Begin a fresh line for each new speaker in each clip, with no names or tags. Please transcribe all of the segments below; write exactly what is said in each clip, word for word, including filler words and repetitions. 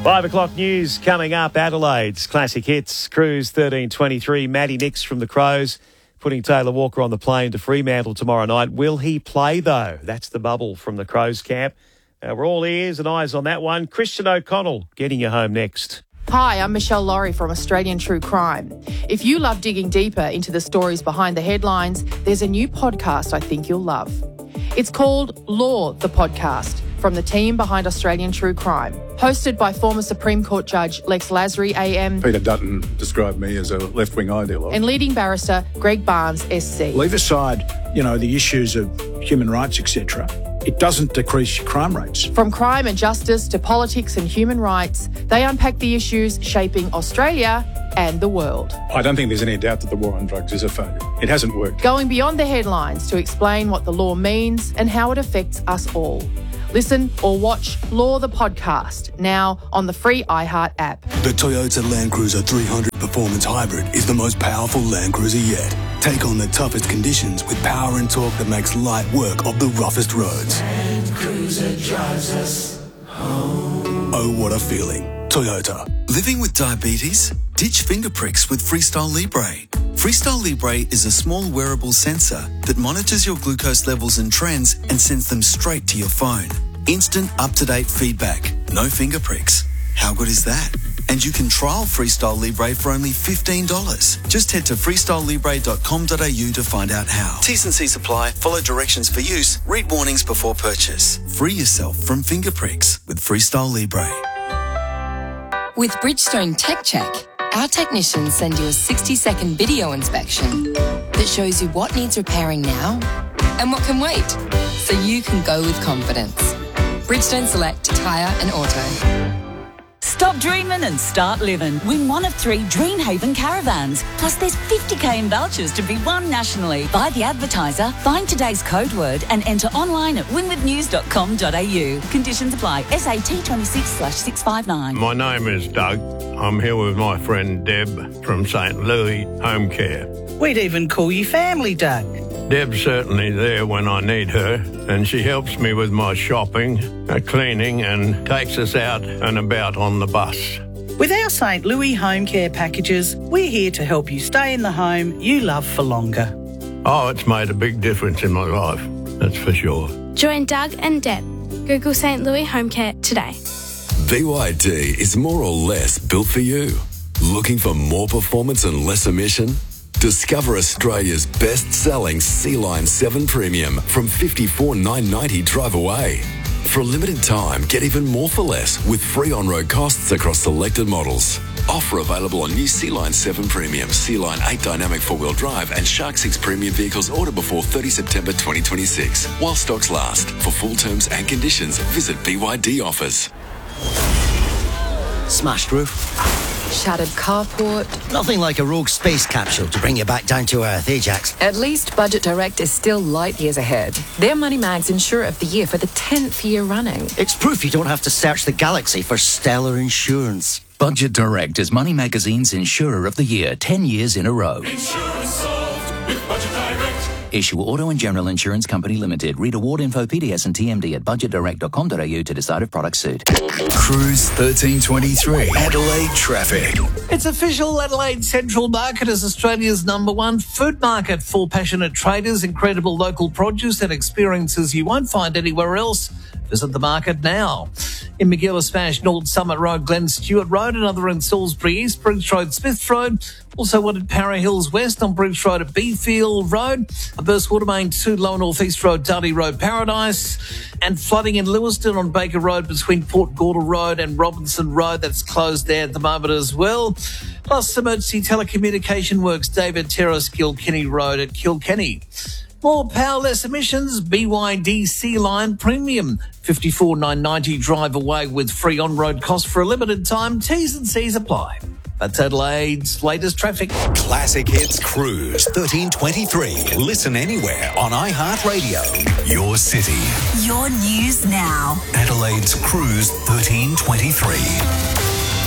Five o'clock news coming up. Adelaide's Classic Hits Cruise thirteen twenty-three. Matty Nix from the Crows putting Taylor Walker on the plane to Fremantle tomorrow night. Will he play, though? That's the bubble from the Crows camp. Uh, we're all ears and eyes on that one. Christian O'Connell getting you home next.
Hi, I'm Michelle Laurie from Australian True Crime. If you love digging deeper into the stories behind the headlines, there's a new podcast I think you'll love. It's called Law, the Podcast, from the team behind Australian True Crime. Hosted by former Supreme Court Judge Lex Lasry, A M.
Peter Dutton described me as a left-wing ideologue.
And leading barrister Greg Barnes, S C.
Leave aside, you know, the issues of human rights, et cetera. It doesn't decrease your crime rates.
From crime and justice to politics and human rights, they unpack the issues shaping Australia and the world.
I don't think there's any doubt that the war on drugs is a failure. It hasn't worked.
Going beyond the headlines to explain what the law means and how it affects us all. Listen or watch Law the Podcast, now on the free iHeart app.
The Toyota Land Cruiser three hundred Performance Hybrid is the most powerful Land Cruiser yet. Take on the toughest conditions with power and torque that makes light work of the roughest roads.
Land Cruiser drives us home.
Oh, what a feeling. Toyota. Living with diabetes? Ditch finger pricks with Freestyle Libre. Freestyle Libre is a small wearable sensor that monitors your glucose levels and trends and sends them straight to your phone. Instant, up-to-date feedback. No finger pricks. How good is that? And you can trial Freestyle Libre for only fifteen dollars. Just head to freestyle libre dot com dot a u to find out how. T's and C's apply. Follow directions for use. Read warnings before purchase. Free yourself from finger pricks with Freestyle Libre.
With Bridgestone Tech Check, our technicians send you a sixty-second video inspection that shows you what needs repairing now and what can wait, so you can go with confidence. Bridgestone Select Tyre and Auto.
Stop dreaming and start living. Win one of three Dreamhaven caravans. Plus there's fifty k in vouchers to be won nationally. Buy the advertiser, find today's code word and enter online at win with news dot com dot a u. Conditions apply. S A T twenty-six slash six five nine.
My name is Doug. I'm here with my friend Deb from Saint Louis Home Care.
We'd even call you family, Doug.
Deb's certainly there when I need her, and she helps me with my shopping, uh, cleaning, and takes us out and about on the bus.
With our Saint Louis Home Care packages, we're here to help you stay in the home you love for longer.
Oh, it's made a big difference in my life, that's for sure.
Join Doug and Deb. Google Saint Louis Home Care today.
B Y D is more or less built for you. Looking for more performance and less emission? Discover Australia's best-selling C-Line seven Premium from fifty-four thousand nine hundred ninety dollars drive away. For a limited time, get even more for less with free on-road costs across selected models. Offer available on new C-Line seven Premium, C-Line eight Dynamic four-wheel drive and Shark six Premium vehicles ordered before thirtieth September twenty twenty-six. While stocks last. For full terms and conditions, visit B Y D offers.
Smashed roof.
Shattered carport.
Nothing like a rogue space capsule to bring you back down to earth, eh, Jax?
At least Budget Direct is still light years ahead. They're Money Mag's Insurer of the Year for the tenth year running.
It's proof you don't have to search the galaxy for stellar insurance.
Budget Direct is Money Magazine's Insurer of the Year, ten years in a row.
Insurance solved with Budget Direct.
Issue Auto and General Insurance Company Limited. Read award info, P D S and T M D at budget direct dot com dot a u to decide if products suit.
Cruise thirteen twenty-three. Adelaide traffic.
It's official. Adelaide Central Market is Australia's number one food market for passionate traders, incredible local produce and experiences you won't find anywhere else. Visit the market now. In Magilla Smash, North Summit Road, Glen Stewart Road, another in Salisbury East, Bruce Road, Smith Road. Also one at Para Hills West on Bruce Road at Beefield Road. A burst water main to Lower North East Road, Dudley Road, Paradise. And flooding in Lewiston on Baker Road between Port Gorda Road and Robinson Road. That's closed there at the moment as well. Plus emergency telecommunication works, David Terrace, Kilkenny Road at Kilkenny. More power, less emissions, B Y D C-Line Premium. fifty-four thousand nine hundred ninety dollars drive away with free on-road costs for a limited time. T's and C's apply. That's Adelaide's latest traffic.
Classic Hits Cruise thirteen twenty-three. Listen anywhere on iHeartRadio. Your city.
Your news now.
Adelaide's Cruise thirteen twenty-three.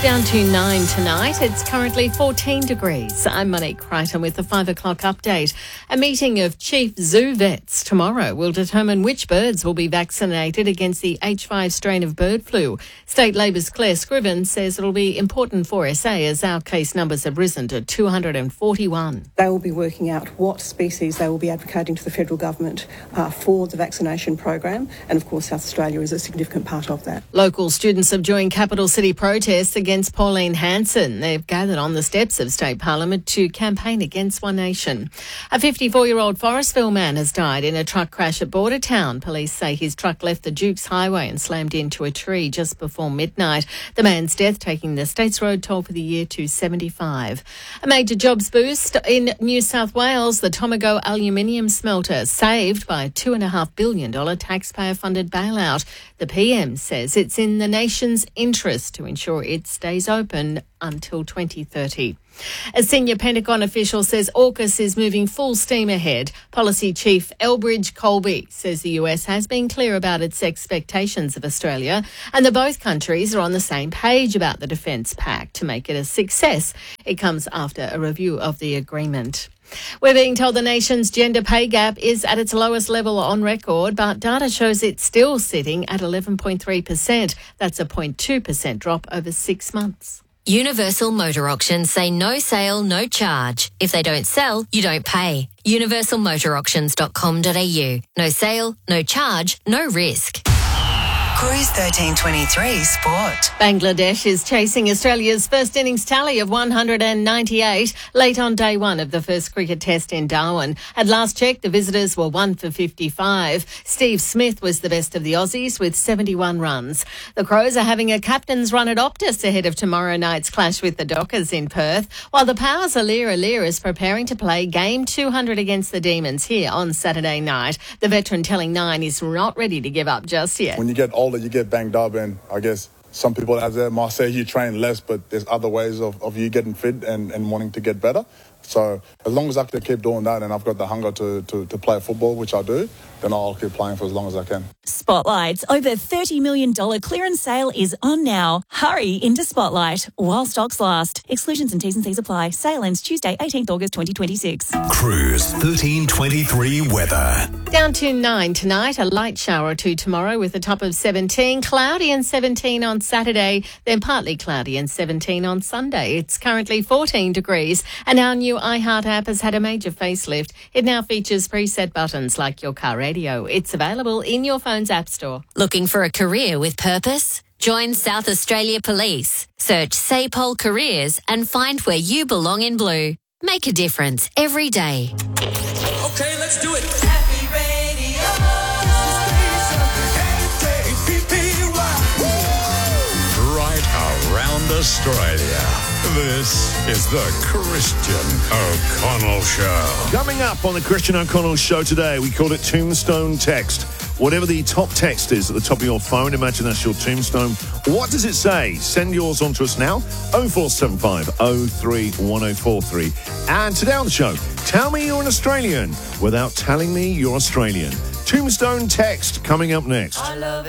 Down to nine tonight. It's currently fourteen degrees. I'm Monique Crichton with the five o'clock update. A meeting of chief zoo vets tomorrow will determine which birds will be vaccinated against the H five strain of bird flu. State Labor's Claire Scriven says it'll be important for S A as our case numbers have risen to two hundred forty-one.
They will be working out what species they will be advocating to the federal government uh, for the vaccination program, and of course South Australia is a significant part of that.
Local students have joined capital city protests against Pauline Hanson. They've gathered on the steps of State Parliament to campaign against One Nation. A fifty-four-year-old Forestville man has died in a truck crash at Bordertown. Police say his truck left the Dukes Highway and slammed into a tree just before midnight. The man's death taking the state's road toll for the year to seventy-five. A major jobs boost in New South Wales. The Tomago aluminium smelter saved by a two point five billion dollars taxpayer-funded bailout. The P M says it's in the nation's interest to ensure it stays open until twenty thirty. A senior Pentagon official says AUKUS is moving full steam ahead. Policy Chief Elbridge Colby says the U S has been clear about its expectations of Australia and that both countries are on the same page about the Defence Pact to make it a success. It comes after a review of the agreement. We're being told the nation's gender pay gap is at its lowest level on record, but data shows it's still sitting at eleven point three percent. That's a zero point two percent drop over six months.
Universal Motor Auctions say no sale, no charge. If they don't sell, you don't pay. universal motor auctions dot com dot a u. No sale, no charge, no risk.
Cruise thirteen twenty-three Sport.
Bangladesh is chasing Australia's first innings tally of one hundred ninety-eight late on day one of the first cricket test in Darwin. At last check, the visitors were one for fifty-five. Steve Smith was the best of the Aussies with seventy-one runs. The Crows are having a captain's run at Optus ahead of tomorrow night's clash with the Dockers in Perth, while the Powers' Alira Lear is preparing to play game two hundred against the Demons here on Saturday night. The veteran telling Nine is not ready to give up just yet.
When you get older, you get banged up, and I guess some people out there might say you train less, but there's other ways of, of you getting fit and, and wanting to get better. So as long as I can keep doing that and I've got the hunger to, to, to play football, which I do, then I'll keep playing for as long as I can.
Spotlight's over thirty million dollars clearance sale is on now. Hurry into Spotlight while stocks last. Exclusions and T's and C's apply. Sale ends Tuesday, eighteenth August twenty twenty-six.
Cruise thirteen twenty-three weather.
Down to nine tonight, a light shower or two tomorrow with a top of seventeen. Cloudy and seventeen on Saturday, then partly cloudy and seventeen on Sunday. It's currently fourteen degrees, and our new iHeart app has had a major facelift. It now features preset buttons like your car radio. It's available in your phone's app store.
Looking for a career with purpose? Join South Australia Police. Search SAPOL Careers and find where you belong in blue. Make a difference every day.
Okay, let's do it. Happy Radio.
Right around Australia. This is the Christian O'Connell Show.
Coming up on the Christian O'Connell Show today, we called it Tombstone Text. Whatever the top text is at the top of your phone, imagine that's your tombstone. What does it say? Send yours on to us now, oh four seven five, oh three one oh four three. And today on the show, tell me you're an Australian without telling me you're Australian. Tombstone Text coming up next.
I love